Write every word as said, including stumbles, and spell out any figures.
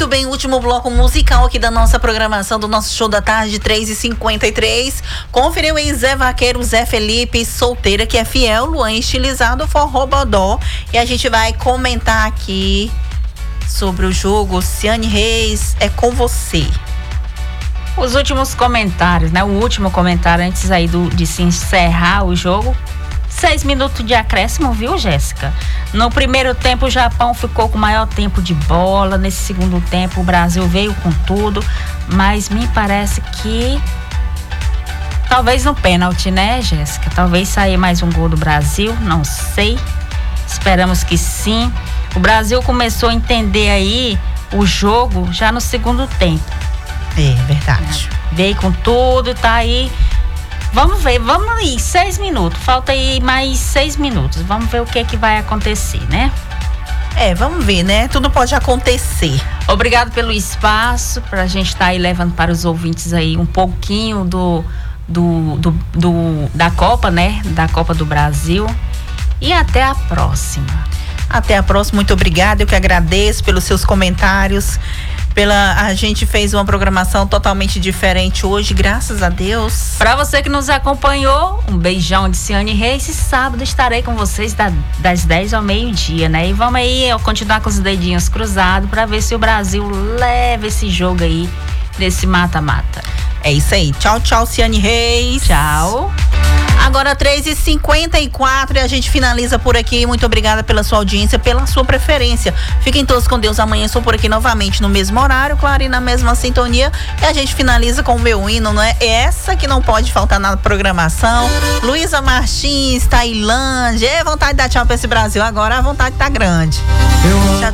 bem, último bloco musical aqui da nossa programação, do nosso show da tarde, três e cinquenta e três. Conferiu aí Zé Vaqueiro, Zé Felipe, Solteira que é Fiel, Luan Estilizado, Forró Bodó. E a gente vai comentar aqui sobre o jogo. Ciane Reis, é com você. Os últimos comentários, né? O último comentário antes aí do, de se encerrar o jogo. Seis minutos de acréscimo, viu, Jéssica? No primeiro tempo, o Japão ficou com maior tempo de bola. Nesse segundo tempo, o Brasil veio com tudo. Mas me parece que... talvez no pênalti, né, Jéssica? Talvez saia mais um gol do Brasil, não sei. Esperamos que sim. O Brasil começou a entender aí o jogo já no segundo tempo. É verdade. É, veio com tudo, tá aí. Vamos ver, vamos aí, seis minutos. Falta aí mais seis minutos. Vamos ver o que é que vai acontecer, né? É, vamos ver, né? Tudo pode acontecer. Obrigado pelo espaço, pra gente estar tá aí levando para os ouvintes aí um pouquinho do, do, do, do da Copa, né? Da Copa do Brasil. E até a próxima. Até a próxima, muito obrigada. Eu que agradeço pelos seus comentários. Pela, a gente fez uma programação totalmente diferente hoje, graças a Deus. Para você que nos acompanhou, um beijão de Ciane Reis. E sábado estarei com vocês da, das dez ao meio-dia, né? E vamos aí continuar com os dedinhos cruzados para ver se o Brasil leva esse jogo aí desse mata-mata. É isso aí. Tchau, tchau, Ciane Reis. Tchau. Agora três e cinquenta e quatro e a gente finaliza por aqui. Muito obrigada pela sua audiência, pela sua preferência. Fiquem todos com Deus. Amanhã estou por aqui novamente no mesmo horário, claro, e na mesma sintonia. E a gente finaliza com o meu hino, não é? Essa que não pode faltar na programação. Luísa Martins, Tailândia. É vontade de dar tchau pra esse Brasil agora, a vontade tá grande. Eu...